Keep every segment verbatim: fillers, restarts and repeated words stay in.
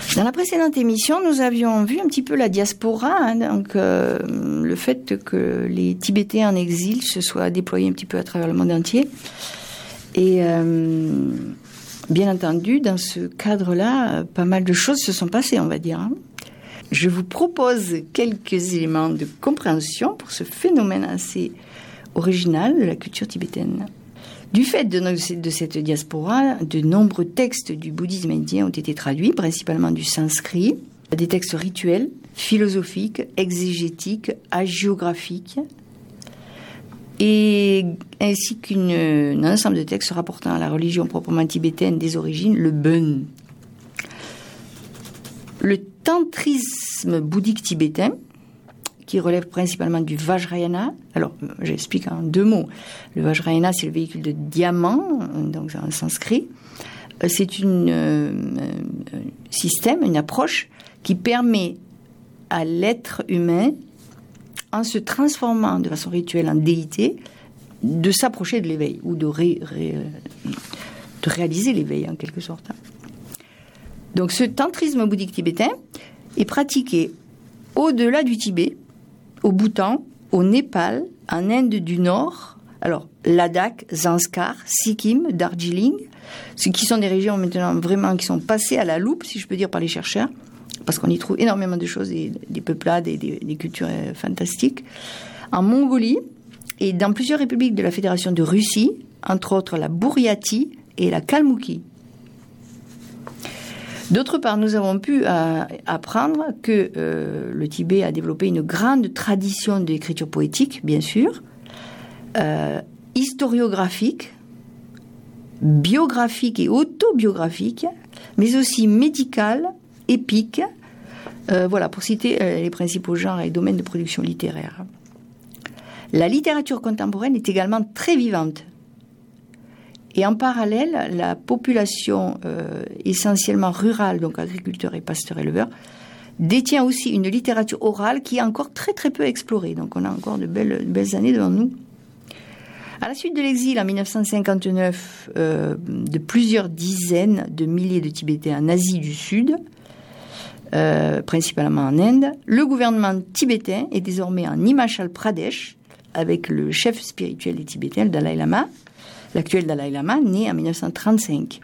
Dans la précédente émission, nous avions vu un petit peu la diaspora, hein, donc euh, le fait que les Tibétains en exil se soient déployés un petit peu à travers le monde entier. Et euh, bien entendu, dans ce cadre-là, pas mal de choses se sont passées, on va dire. Hein. Je vous propose quelques éléments de compréhension pour ce phénomène assez original de la culture tibétaine. Du fait de, nos, de cette diaspora, de nombreux textes du bouddhisme indien ont été traduits, principalement du sanskrit, des textes rituels, philosophiques, exégétiques, hagiographiques, et ainsi qu'un ensemble de textes rapportant à la religion proprement tibétaine des origines, le Bön. Le tantrisme bouddhique tibétain, qui relève principalement du Vajrayana. Alors, j'explique en deux mots. Le Vajrayana, c'est le véhicule de diamant, donc en sanskrit. C'est un euh, système, une approche qui permet à l'être humain, en se transformant de façon rituelle en déité, de s'approcher de l'éveil, ou de, ré, ré, de réaliser l'éveil, en quelque sorte. Donc, ce tantrisme bouddhique tibétain est pratiqué au-delà du Tibet, au Bhoutan, au Népal, en Inde du Nord, alors Ladakh, Zanskar, Sikkim, Darjeeling, ce qui sont des régions maintenant vraiment qui sont passées à la loupe, si je peux dire, par les chercheurs, parce qu'on y trouve énormément de choses, des, des peuplades et des, des cultures fantastiques. En Mongolie et dans plusieurs républiques de la Fédération de Russie, entre autres la Bouriatie et la Kalmoukie. D'autre part, nous avons pu euh, apprendre que euh, le Tibet a développé une grande tradition d'écriture poétique, bien sûr, euh, historiographique, biographique et autobiographique, mais aussi médicale, épique, euh, voilà, pour citer euh, les principaux genres et domaines de production littéraire. La littérature contemporaine est également très vivante. Et en parallèle, la population euh, essentiellement rurale, donc agriculteurs et pasteurs-éleveurs, détient aussi une littérature orale qui est encore très très peu explorée. Donc on a encore de belles, de belles années devant nous. À la suite de l'exil en dix-neuf cent cinquante-neuf euh, de plusieurs dizaines de milliers de Tibétains en Asie du Sud, euh, principalement en Inde, le gouvernement tibétain est désormais en Himachal Pradesh avec le chef spirituel des Tibétains, le Dalai Lama, l'actuel Dalai Lama, né en dix-neuf cent trente-cinq.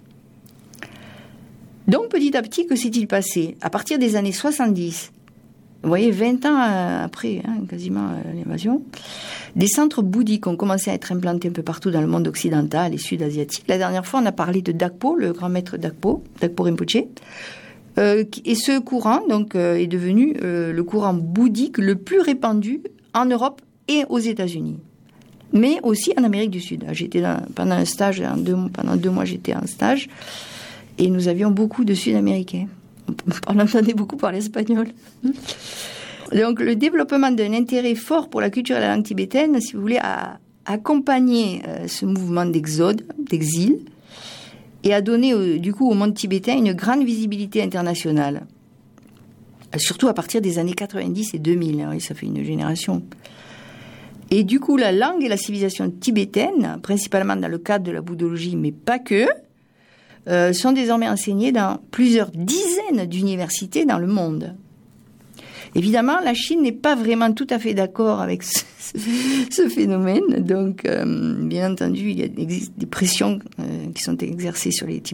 Donc, petit à petit, que s'est-il passé ? À partir des années soixante-dix, vous voyez, vingt ans après, hein, quasiment l'invasion, des centres bouddhiques ont commencé à être implantés un peu partout dans le monde occidental et sud-asiatique. La dernière fois, on a parlé de Dakpo, le grand maître Dakpo, Dakpo Rinpoché. Euh, et ce courant, donc, euh, est devenu euh, le courant bouddhique le plus répandu en Europe et aux États-Unis. Mais aussi en Amérique du Sud. J'étais dans, pendant un stage, en deux, pendant deux mois, j'étais en stage, et nous avions beaucoup de Sud-Américains. On entendait beaucoup parler espagnol. Donc, le développement d'un intérêt fort pour la culture et la langue tibétaine, si vous voulez, a accompagné euh, ce mouvement d'exode, d'exil, et a donné, euh, du coup, au monde tibétain une grande visibilité internationale. Surtout à partir des années quatre-vingt-dix et deux mille. Oui, ça fait une génération. Et du coup, la langue et la civilisation tibétaine, principalement dans le cadre de la bouddhologie, mais pas que, euh, sont désormais enseignées dans plusieurs dizaines d'universités dans le monde. Évidemment, la Chine n'est pas vraiment tout à fait d'accord avec ce, ce phénomène. Donc, euh, bien entendu, il, y a, il existe des pressions euh, qui sont exercées sur les Tibétains.